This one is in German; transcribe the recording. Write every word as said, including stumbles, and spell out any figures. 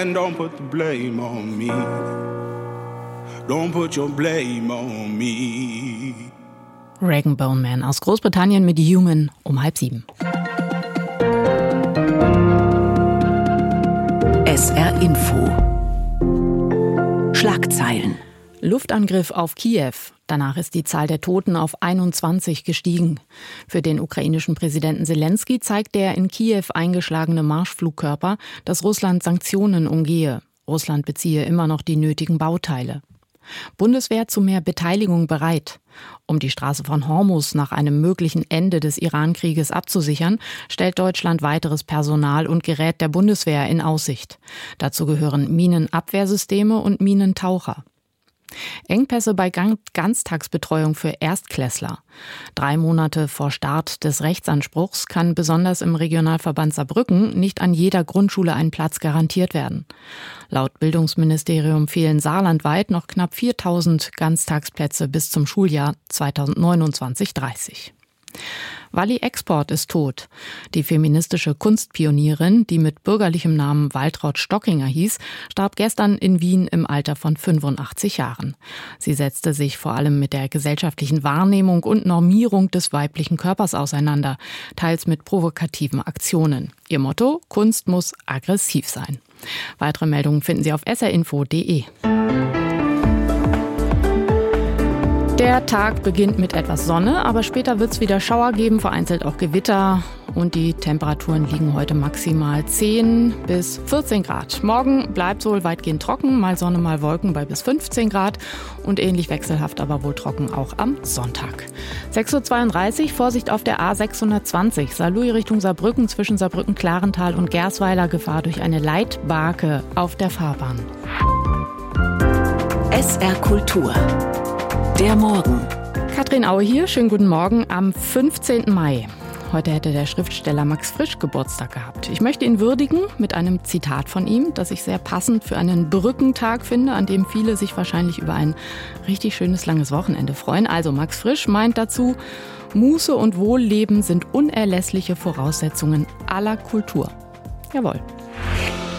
And don't put the blame on me. Don't put your blame on me. Rag 'n' Bone Man aus Großbritannien mit Human um halb sieben. S R Info. Schlagzeilen. Luftangriff auf Kiew. Danach ist die Zahl der Toten auf einundzwanzig gestiegen. Für den ukrainischen Präsidenten Selenskyj zeigt der in Kiew eingeschlagene Marschflugkörper, dass Russland Sanktionen umgehe. Russland beziehe immer noch die nötigen Bauteile. Bundeswehr zu mehr Beteiligung bereit. Um die Straße von Hormuz nach einem möglichen Ende des Iran-Krieges abzusichern, stellt Deutschland weiteres Personal und Gerät der Bundeswehr in Aussicht. Dazu gehören Minenabwehrsysteme und Minentaucher. Engpässe bei Ganztagsbetreuung für Erstklässler. Drei Monate vor Start des Rechtsanspruchs kann besonders im Regionalverband Saarbrücken nicht an jeder Grundschule ein Platz garantiert werden. Laut Bildungsministerium fehlen saarlandweit noch knapp viertausend Ganztagsplätze bis zum Schuljahr zweitausendneunundzwanzig dreißig. Walli Export ist tot. Die feministische Kunstpionierin, die mit bürgerlichem Namen Waltraud Stockinger hieß, starb gestern in Wien im Alter von fünfundachtzig Jahren. Sie setzte sich vor allem mit der gesellschaftlichen Wahrnehmung und Normierung des weiblichen Körpers auseinander, teils mit provokativen Aktionen. Ihr Motto: Kunst muss aggressiv sein. Weitere Meldungen finden Sie auf s r info punkt d e. Der Tag beginnt mit etwas Sonne, aber später wird es wieder Schauer geben, vereinzelt auch Gewitter. Und die Temperaturen liegen heute maximal zehn bis vierzehn Grad. Morgen bleibt wohl weitgehend trocken, mal Sonne, mal Wolken bei bis fünfzehn Grad. Und ähnlich wechselhaft, aber wohl trocken auch am Sonntag. sechs Uhr zweiunddreißig, Vorsicht auf der A sechshundertzwanzig, Saarlouis Richtung Saarbrücken, zwischen Saarbrücken-Klarental und Gersweiler, Gefahr durch eine Leitbarke auf der Fahrbahn. S R Kultur. Der Morgen. Katrin Aue hier, schönen guten Morgen am fünfzehnten Mai. Heute hätte der Schriftsteller Max Frisch Geburtstag gehabt. Ich möchte ihn würdigen mit einem Zitat von ihm, das ich sehr passend für einen Brückentag finde, an dem viele sich wahrscheinlich über ein richtig schönes langes Wochenende freuen. Also Max Frisch meint dazu: Muße und Wohlleben sind unerlässliche Voraussetzungen aller Kultur. Jawohl.